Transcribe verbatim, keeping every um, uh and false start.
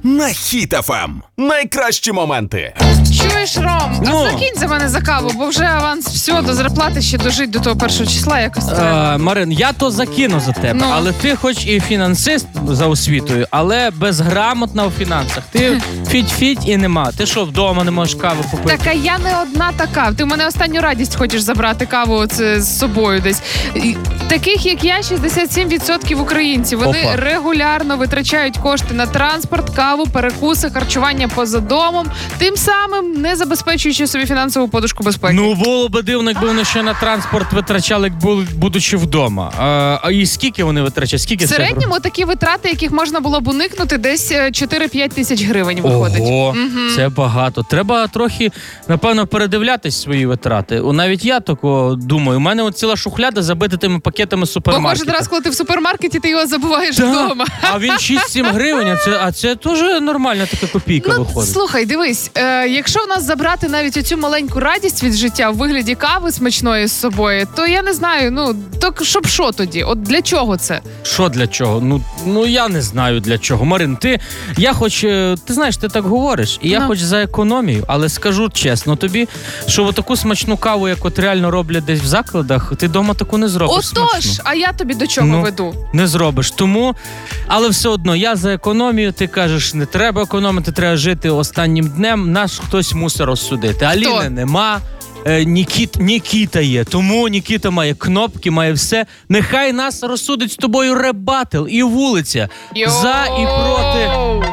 на Хіт еф ем. Найкращі моменти. Чуєш, Ром, Ну. а закинь за мене за каву, бо вже аванс все, до зарплати ще дожить до того першого числа якось треба. Е, Марин, я то закину за тебе, Ну. але ти хоч і фінансист за освітою, але безграмотна у фінансах. Ти фіть-фіть і нема. Ти що, вдома не можеш кави попити? Так, а я не одна така. Ти в мене останню радість хочеш забрати каву оце з собою десь. І таких, як я, шістдесят сім відсотків українців. Вони Опа. регулярно витрачають кошти на транспорт, каву, перекуси, харчування поза домом, тим самим не забезпечуючи собі фінансову подушку безпеки. Ну, було би дивно, якби вони ще на транспорт витрачали, як були, будучи вдома. А, а і скільки вони витрачають? Скільки В це? середньому такі витрати, яких можна було б уникнути, десь е, чотири-п'ять тисяч гривень виходить. Ого, це багато. Треба трохи, напевно, передивлятись свої витрати. О, навіть я тако думаю. У мене от ціла шухляда забита тими пакетами Бо супермаркету. кожен раз, коли ти в супермаркеті, ти його забуваєш Да. вдома. А він шість-сім гривень, а це, а це теж нормальна така копійка Ну, виходить. слухай, дивись, е, якщо в нас забрати навіть оцю маленьку радість від життя в вигляді кави смачної з собою, то я не знаю, ну, то щоб що тоді? От для чого це? Що для чого? Ну, ну я не знаю для чого. Марин, ти, я хоч, е, ти знаєш, ти так говориш, і я Ну. хоч за економію, але скажу чесно тобі, що таку смачну каву, як от реально роблять десь в закладах, ти вдома таку не зробиш Отож, смачну. а я тобі до чого Ну. веду? Не зробиш. Тому, але все одно, я за економію, ти кажеш, не треба економити, треба жити останнім днем, нас хтось мусить розсудити. Аліни нема, е, Нікіт, Нікіта є, тому Нікіта має кнопки, має все. Нехай нас розсудить з тобою ребатл і вулиця. Йоу! За і проти